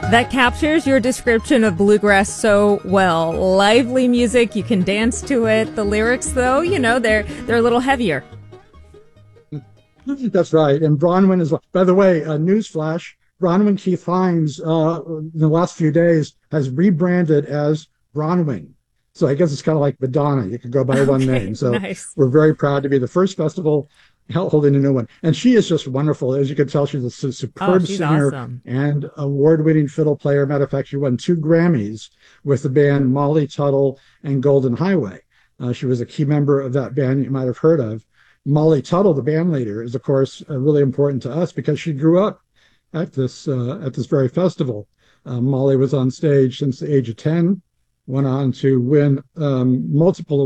That captures your description of bluegrass so well. Lively music, you can dance to it. The lyrics, though, they're a little heavier. That's right. And Bronwyn is, by the way, newsflash, Bronwyn Keith Hines, in the last few days, has rebranded as Bronwyn. So I guess it's kind of like Madonna. You could go by one Okay, name. So nice. we're very proud to be the first festival holding a new one. And she is just wonderful. As you can tell, she's a Oh, superb she's singer awesome. and award-winning fiddle player. Matter of fact, she won 2 Grammys with the band Molly Tuttle and Golden Highway. She was a key member of that band you might have heard of. Molly Tuttle, the band leader, is of course really important to us because she grew up at this very festival. Molly was on stage since the age of 10, went on to win multiple